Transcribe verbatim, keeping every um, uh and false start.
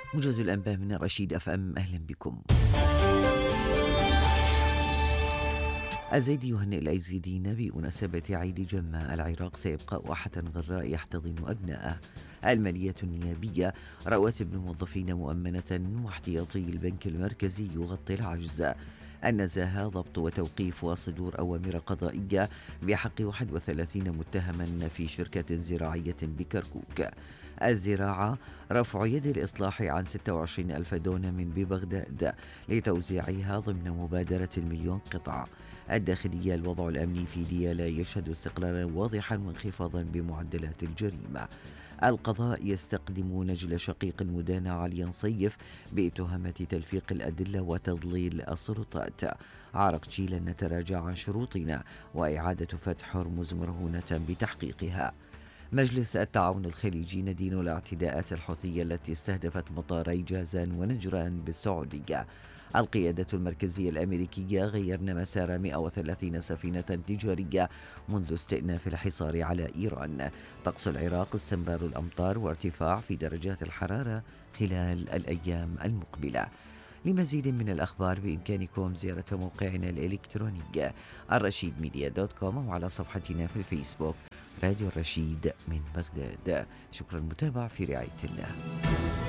موجز الأنباء من رشيد أف أم، أهلا بكم. الزيدي يهنئ الأيزيديين بمناسبة عيد جمة. العراق سيبقى واحة غراء يحتضن أبناءه. المالية النيابية رواتب الموظفين مؤمنة واحتياطي البنك المركزي يغطي العجز. النزاهة ضبط وتوقيف وصدور أوامر قضائية بحق واحد وثلاثين متهما في شركة زراعية بكركوك. الزراعة رفع يد الإصلاح عن ستة وعشرين ألف دونم ببغداد لتوزيعها ضمن مبادرة المليون قطعة. الداخلية الوضع الأمني في ديالا يشهد استقرارا واضحا وانخفاضا بمعدلات الجريمة. القضاء يستقدم نجل شقيق مدان عليا صيف بتهمة تلفيق الأدلة وتضليل السلطات. عرق تشيلا نتراجع عن شروطنا وإعادة فتح هرمز مرهونة بتحقيقها. مجلس التعاون الخليجي ندين الاعتداءات الحوثية التي استهدفت مطاري جازان ونجران بالسعودية. القيادة المركزية الأمريكية غيرن مسار مئة وثلاثين سفينة تجارية منذ استئناف الحصار على إيران. طقس العراق استمرار الأمطار وارتفاع في درجات الحرارة خلال الأيام المقبلة. لمزيد من الأخبار بإمكانكم زيارة موقعنا الإلكتروني الرشيد ميديا دوت كوم وعلى صفحتنا في الفيسبوك راديو الرشيد من بغداد. شكرا المتابعة، في رعاية الله.